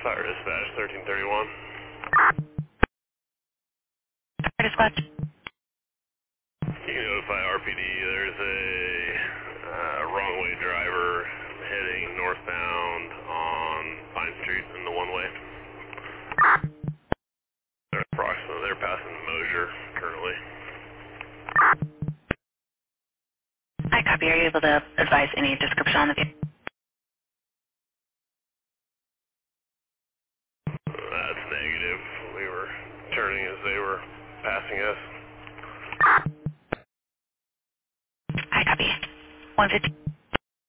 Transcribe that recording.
Fire dispatch 1331. Fire dispatch. You can notify RPD there's a wrong way driver heading northbound on Pine Street in the one-way. They're passing Mosier currently. I copy. Are you able to advise any description on the vehicle? That's negative. We were turning as they were passing us. I copy. 150.